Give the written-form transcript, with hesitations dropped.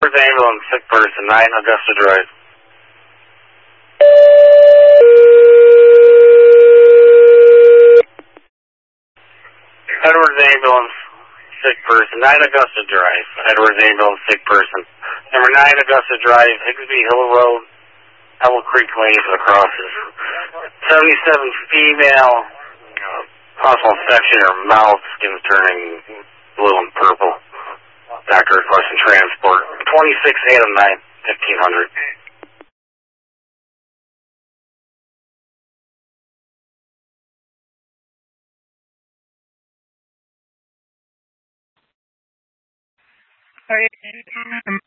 Edwards ambulance, sick person, 9 Augusta Drive. Edwards ambulance, sick person, 9 Augusta Drive. Edwards ambulance, sick person. Number 9 Augusta Drive, Higsby Hill Road, Howell Creek Lane for the crosses. 77 female, possible infection in her mouth, skin's turning blue and purple. Doctor requesting transport. 26 Adam 9, 1500. Sorry,